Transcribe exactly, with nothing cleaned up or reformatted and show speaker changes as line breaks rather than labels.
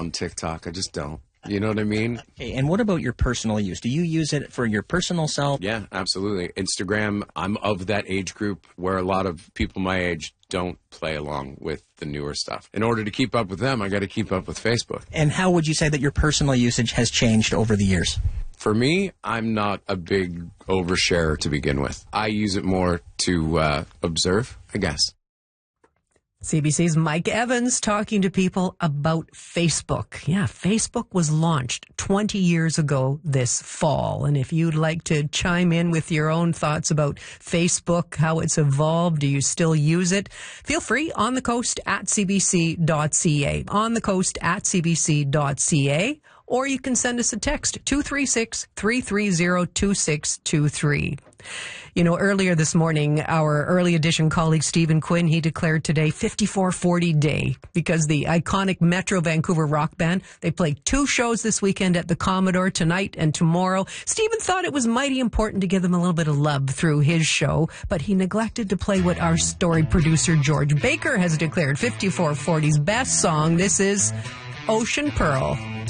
on TikTok. I just don't. You know what I mean?
Okay, and what about your personal use? Do you use it for your personal self?
Yeah, absolutely. Instagram, I'm of that age group where a lot of people my age don't play along with the newer stuff. In order to keep up with them, I got to keep up with Facebook.
And how would you say that your personal usage has changed over the years?
For me, I'm not a big oversharer to begin with. I use it more to uh, observe, I guess.
C B C's Mike Evans talking to people about Facebook. Yeah, Facebook was launched twenty years ago this fall. And if you'd like to chime in with your own thoughts about Facebook, how it's evolved, do you still use it? Feel free on the coast at c b c dot c a. On the coast at c b c dot c a. Or you can send us a text, two three six, three three zero, two six two three. You know, earlier this morning, our early edition colleague Stephen Quinn, he declared today fifty-four forty Day because the iconic Metro Vancouver rock band, they play two shows this weekend at the Commodore, tonight and tomorrow. Stephen thought it was mighty important to give them a little bit of love through his show, but he neglected to play what our story producer George Baker has declared fifty-four forty's best song. This is Ocean Pearl.